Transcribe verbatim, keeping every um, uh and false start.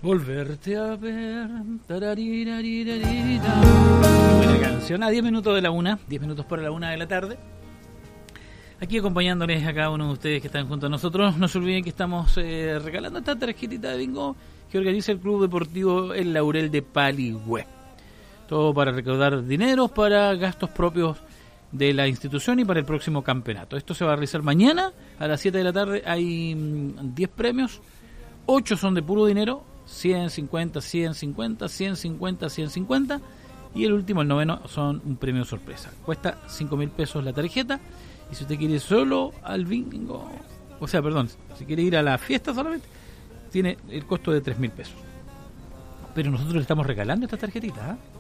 Volverte a ver. Buena canción. A diez minutos de la una, diez minutos para la una de la tarde. Aquí acompañándoles a cada uno de ustedes que están junto a nosotros. No se olviden que estamos eh, regalando esta tarjetita de bingo que organiza el Club Deportivo El Laurel de Paligüe. Todo para recaudar dinero para gastos propios de la institución y para el próximo campeonato. Esto se va a realizar mañana a las siete de la tarde. Hay mmm, diez premios, ocho son de puro dinero, cien, cincuenta, cien cincuenta, cien cincuenta, cien cincuenta, y el último, el noveno, son un premio sorpresa. Cuesta cinco mil pesos la tarjeta, y si usted quiere ir solo al bingo, o sea, perdón, si quiere ir a la fiesta solamente, tiene el costo de tres mil pesos. Pero nosotros le estamos regalando esta tarjetita, ¿eh?